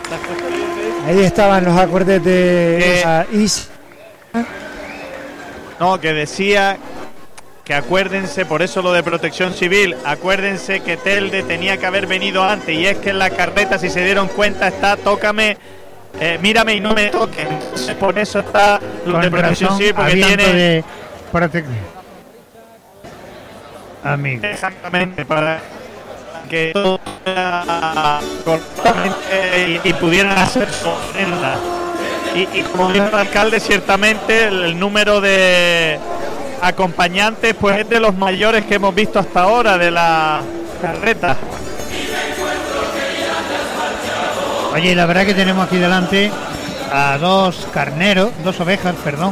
Ahí estaban los acordes de esa Is. No, que decía que acuérdense, por eso lo de Protección Civil, acuérdense que Telde tenía que haber venido antes, y es que en la carreta, si se dieron cuenta, está tócame, mírame y no me toques. Entonces, por eso está lo de Protección Civil, porque tiene amigo. Exactamente, para que todo correctamente y pudieran hacer su ofrenda. Y como dijo el alcalde, ciertamente el número de acompañantes pues es de los mayores que hemos visto hasta ahora de la carreta. Oye, la verdad que tenemos aquí delante a dos ovejas, perdón.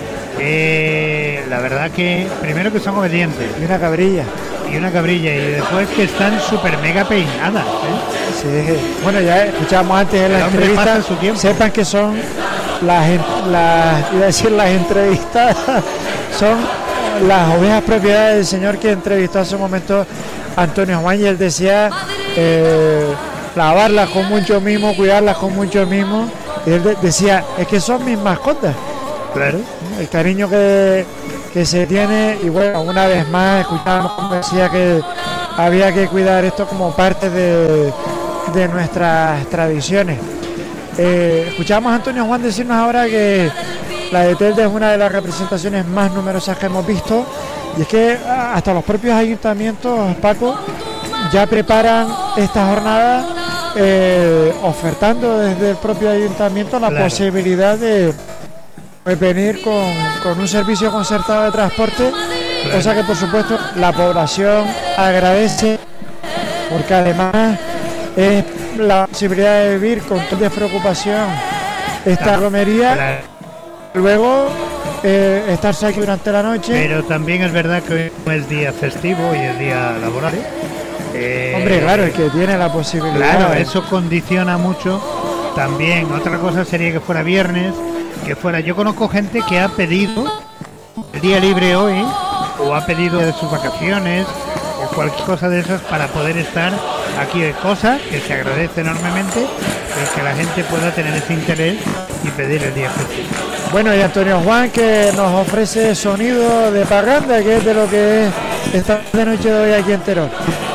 La verdad que primero que son obedientes. Y una cabrilla. Y después que están súper mega peinadas, ¿eh? Sí. Bueno, ya escuchábamos antes en la entrevista, sepan que son las entrevistadas son las ovejas propiedades del señor que entrevistó hace un momento Antonio Juan, y él decía lavarlas con mucho mimo, cuidarlas con mucho mimo, y él decía, es que son mis mascotas. Claro. El cariño que se tiene, y bueno, una vez más escuchábamos como decía que había que cuidar esto como parte de nuestras tradiciones. Escuchábamos a Antonio Juan decirnos ahora que la de Telde es una de las representaciones más numerosas que hemos visto, y es que hasta los propios ayuntamientos, Paco, ya preparan esta jornada, ofertando desde el propio ayuntamiento la posibilidad de venir con un servicio concertado de transporte, cosa que por supuesto la población agradece, porque además es la posibilidad de vivir con toda despreocupación esta romería, luego estarse aquí durante la noche. Pero también es verdad que hoy no es día festivo y es día laboral. Hombre, claro, el que tiene la posibilidad. Claro, eso condiciona mucho. También otra cosa sería que fuera viernes, que fuera. Yo conozco gente que ha pedido el día libre hoy, o ha pedido de sus vacaciones o cualquier cosa de esas para poder estar aquí, de cosas que se agradece enormemente, el que la gente pueda tener ese interés y pedir el día festivo. Bueno, y Antonio Juan, que nos ofrece sonido de parranda, que es de lo que es esta noche de hoy aquí en Terón.